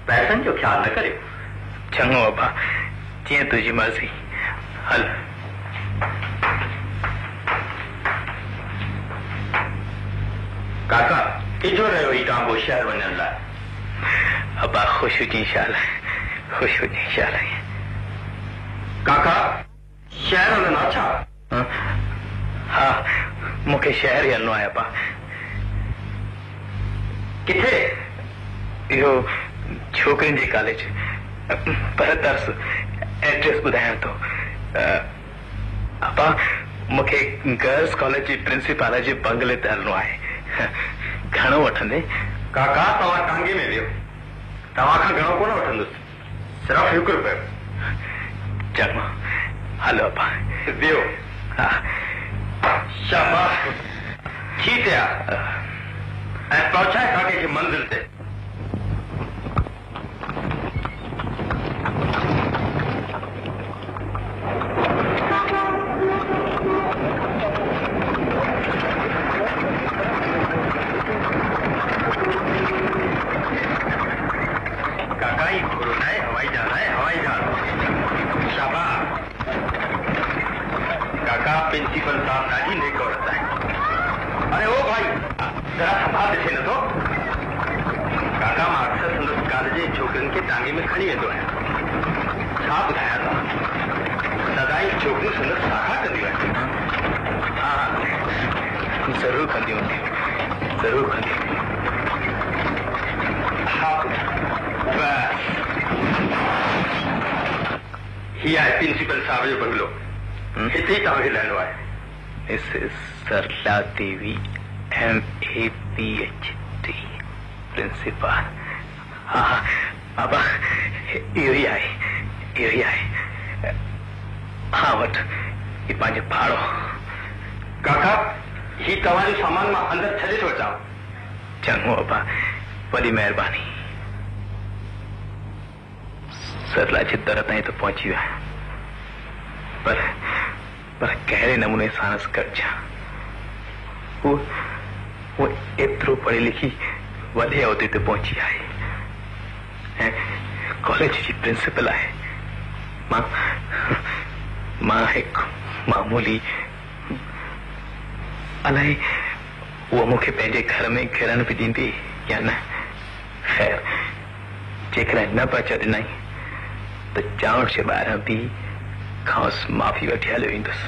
पैसनि जो ख्याल न करियो। चङो अबा, जीअं तुंहिंजी मर्ज़ी। हल। काका किजो रहियो ही टांगो शहर वञण लाइ? अबा ख़ुशि हुजे इंशाअल्लाह, ख़ुशि हुजे इंशाअल्लाह। काका शहर हलंदा छा? हा, मूंखे शहर ई हलणो आहे अबा। किथे? इहो छोकिरियुनि जी कॉलेज, पर दर्स एड्रेस ॿुधायां थो। अबा मूंखे गर्ल्स कॉलेज जी प्रिंसिपल जे बंगले ते हलणो आहे। घणो वठंदे? काका तव्हां टांगे में वियो, तव्हां खां घणो कोन वठंदुसि, सिर्फ़ु ₹1। चङो, हलो अबा वियो। हा शाबाश, थी थिया ऐं पहुचाए काके खे मंज़िल ते। काका ही घोड़ो है, हवाई जहाज है, हवाई जहाज। शाबाश काका, प्रिंसिपल साहब ॾाढी नेक औरत है। अरे ओ भाई जरा संभाल ॾिसे न तो। काका मां अक्सर संदसि कॉलेज जे छोकिरियुनि खे टांगे में खणी वेंदो आहियां। छा ॿुधायां तव्हां, सदाई छोकिरियूं संदसि साखा कंदियूं आहिनि। हा ज़रूरु कंदियूं हूंदियूं, ज़रूरु कंदियूं। हा बस ही आहे प्रिंसिपल साहब जो बंगलो, हिते ई तव्हांखे लहणो आहे। मिसेस सरला देवी MAPHD प्रिंसिपल। हा अबा इहो ई आहे, इहो ई आहे। हा वठ, ही पंहिंजो भाड़ो। काका ही तव्हांजो सामान मां अंदरि छॾे थो अचां। चङो अबा, वॾी महिरबानी। सरला जे दर ताईं तो पहुची विया, पर कहिड़े नमूने सां गॾिजां। वो एतिरो पढ़ी लिखी वॾे उहिदे ते पहुची आहे ऐं कॉलेज जी प्रिंसिपल आहे। मां हिकु मामूली, अलाए वो मूंखे पंहिंजे घर में घिरण बि ॾींदी या न। ख़ैर जेकॾहिं न बचा ॾिनई त चाउर जे ॿाहिरां बि खांसि माफ़ी वठी हलियो ईंदुसि।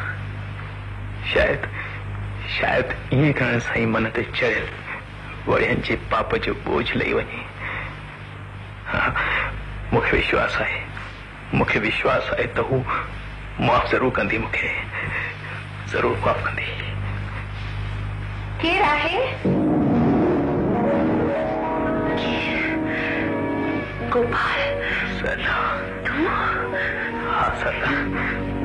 शायदि ईअं करण सां ई मन ते चढ़ियल वड़ियनि जे पाप जो बोझ लही वञे। हा मूंखे विश्वास आहे, मूंखे विश्वास आहे त हू माफ़ ज़रूरु कंदी, मूंखे ज़रूरु माफ़ कंदी। केरु आहे? गोपाल। सरला। तूं? हाँ सरला।